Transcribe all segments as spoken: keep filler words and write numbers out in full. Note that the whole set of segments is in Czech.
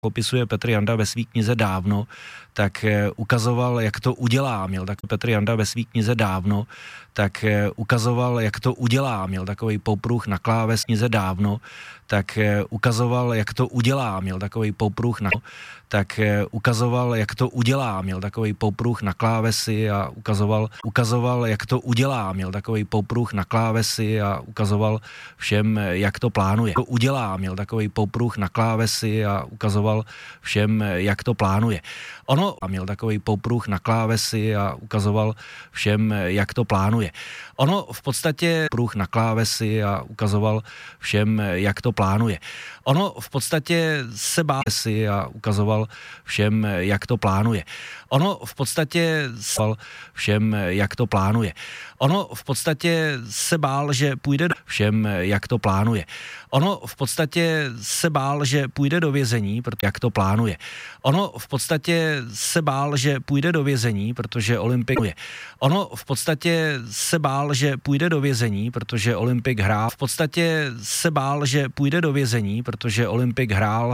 popisuje Petr Janda ve své knize Dávno, tak ukazoval, jak to udělá. Měl tak Petr Janda ve své knize Dávno, tak ukazoval, jak to udělá. Měl takový popruh na kláves knize Dávno, tak ukazoval, jak to udělá. Měl takový popruh na tak ukazoval, jak to udělá. Měl takový popruh na klávesy a ukazoval, ukazoval, jak to udělá. Měl takový popruh na klávesy a ukazoval všem, jak to plánuje. To udělá. Měl takový popruh na klávesy a ukazoval všem, jak to plánuje. Ono a měl takový popruh na klávesy a ukazoval všem, jak to plánuje. Ono v podstatě pruh na klávesy a ukazoval všem, jak to plánuje. Ono v podstatě se bál si a ukazoval všem, jak to plánuje. Ono v podstatě sval všem, jak to plánuje. Ono v podstatě se bál, že půjde do všem, jak to plánuje. Ono v podstatě se bál, že půjde do vězení, protože jak to plánuje. Ono v podstatě se bál, že půjde do vězení, protože Olympik je. Ono v podstatě se bál, že půjde do vězení, protože Olympik hrál. V podstatě se bál, že půjde do vězení, protože Olympik hrál.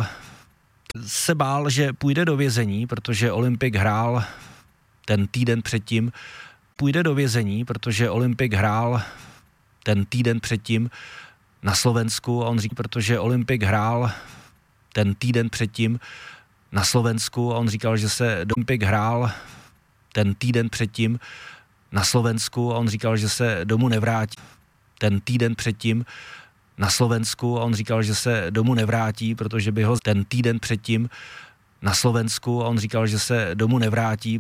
Se bál, že půjde do vězení, protože Olympik hrál ten týden předtím. Půjde do vězení, protože Olympik hrál ten týden předtím na Slovensku. A on říká, protože Olympik hrál ten týden předtím na Slovensku. A on říkal, že se Olympik hrál ten týden předtím na Slovensku. A on říkal, že se domů nevrátí ten týden předtím na Slovensku. A on říkal, že se domů nevrátí, protože by ho ten týden předtím na Slovensku. A on říkal, že se domů nevrátí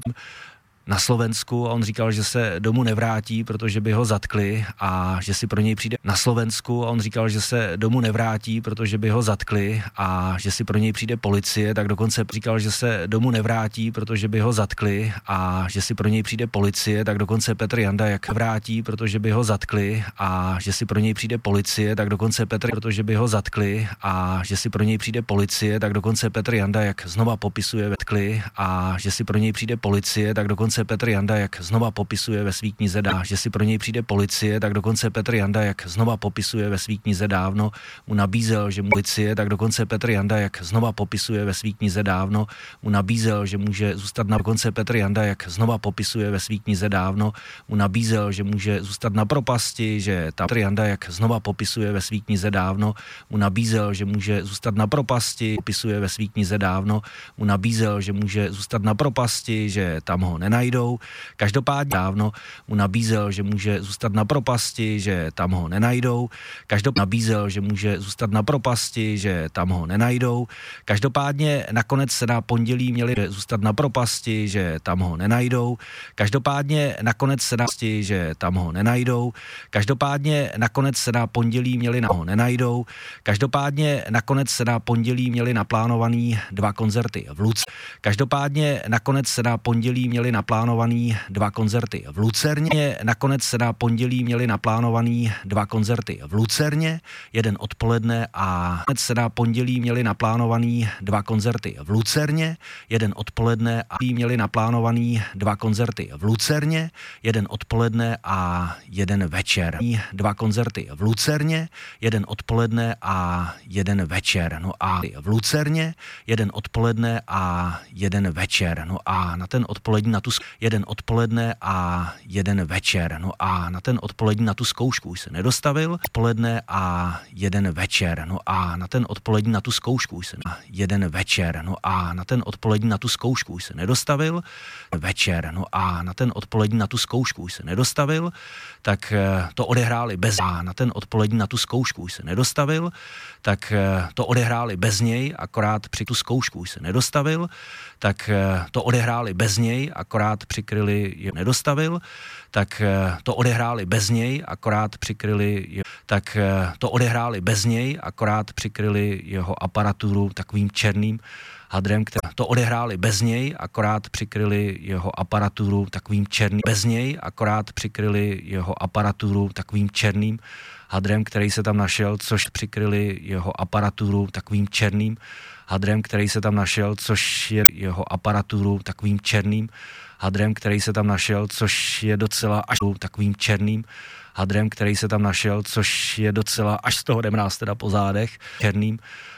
na Slovensku. A on říkal, že se domů nevrátí, protože by ho zatkli a že si pro něj přijde na Slovensku. A on říkal, že se domů nevrátí, protože by ho zatkli a že si pro něj přijde policie. Tak dokonce říkal, že se domů nevrátí, protože by ho zatkli a že si pro něj přijde policie. Tak dokonce Petr Janda jak vrátí, protože by ho zatkli a že si pro něj přijde policie. Tak dokonce Petr, protože by ho zatkli a že si pro něj přijde policie. Tak dokonce Petr Janda jak znova popisuje zatkli a že si pro něj přijde policie. Tak dokonce Petr Janda jak znova popisuje ve své knize Dávno, že si pro něj přijde policie, tak dokonce Petr Janda jak znova popisuje ve své knize Dávno, mu nabízel, že mu policie, tak dokonce Petr Janda jak znova popisuje ve své knize Dávno, mu nabízel, že může zůstat na dokonce Petr Janda jak znova popisuje ve své knize Dávno, mu nabízel, že může zůstat na propasti, že tam Petr Janda jak znova popisuje ve své knize Dávno, mu nabízel, že může zůstat na propasti, popisuje ve své knize Dávno, mu nabízel, že může zůstat na propasti, že tam ho nenajdou. Každopádně dávno mu nabízel, že může zůstat na propasti, že tam ho nenajdou. Každopádně nabízel, že může zůstat na propasti, že tam ho nenajdou. Každopádně nakonec se na pondělí měli zůstat na propasti, že tam ho nenajdou. Každopádně nakonec se na že tam ho nenajdou. Každopádně nakonec se na pondělí měli na ho nenajdou. Každopádně nakonec se na pondělí měli naplánovaný dva koncerty v Luc. Každopádně nakonec se na pondělí měli naplánovaný dva koncerty v Lucerně. Nakonec se na pondělí měli naplánovaný dva koncerty v Lucerně, jeden odpoledne a se na pondělí měli naplánovaný dva koncerty v Lucerně, jeden odpoledne a měli naplánovaný dva koncerty v Lucerně, jeden odpoledne a jeden večer. Dva koncerty v Lucerně, jeden odpoledne a jeden večer. No a v Lucerně, jeden odpoledne a jeden večer. No a na ten odpolední na tu jeden odpoledne a jeden večer. No a na ten odpolední na tu zkoušku už se nedostavil. Odpoledne a jeden večer. No a na ten odpolední na tu zkoušku už se jeden večer. No a na ten odpolední na tu zkoušku už se nedostavil. Večer. No a na ten odpolední na tu zkoušku už se nedostavil. Tak to odehráli bez a na ten odpolední na tu zkoušku už se nedostavil. Tak to odehráli bez něj, akorát při tu zkoušku už se nedostavil. Tak to odehráli bez něj, akorát přikryli je nedostavil, tak to odehráli bez něj, akorát přikryli je, tak to odehráli bez něj, akorát přikryli jeho aparaturu takovým černým hadrem, který to odehráli bez něj, akorát přikryli jeho aparaturu takovým černým bez něj, akorát přikryli jeho aparaturu takovým černým hadrem, který se tam našel, což přikryli jeho aparaturu takovým černým hadrem, který se tam našel, což je jeho aparaturu takovým černým hadrem, který se tam našel, což je docela až takovým černým hadrem, který se tam našel, což je docela až z toho jdem nás teda po zádech, černým